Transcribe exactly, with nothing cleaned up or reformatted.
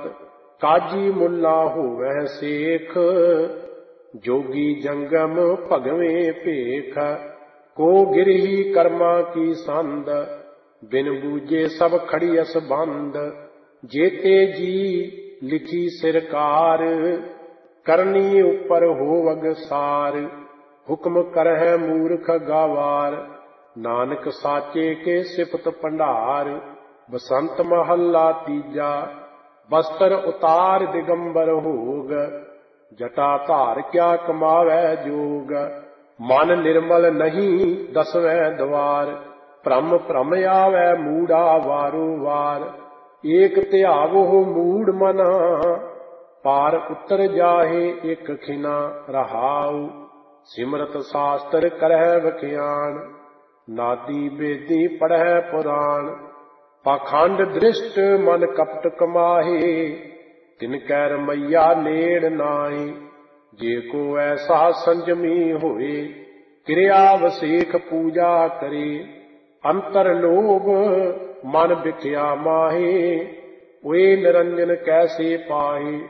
मात काजी मुल्ला होवै सेख। जोगी जंगम भगवें भेख को गिरही कर्मा की संद। बिन बूझे सब खड़ियस बंद जेते जी लिखी सिरकार। करनी ऊपर होवग सार हुक्म करह मूर्ख गावार। नानक साचे के सिफत भंडार बसंत महला तीजा। बस्तर उतार दिगंबर होग जटा धार क्या कमावै जोग। मन निर्मल नहीं दसवें द्वार भ्रम भ्रम आवै मूड़ा वारो वार। एक ध्यावो मूड़ मना पार उतर जाहे एक खिना रहाऊ। सिमरत शास्त्र करह बख्यान नादी बेदी पढ़ह पुराण। पाखंड दृष्ट मन कपट कमाहे तिनकै रमैया नेड़ नाहि। जे को ऐसा संजमी होए क्रिया वसेख पूजा करे। अंतर लोभ मन बिख्या माहे ओए निरंजन कैसे पाहे।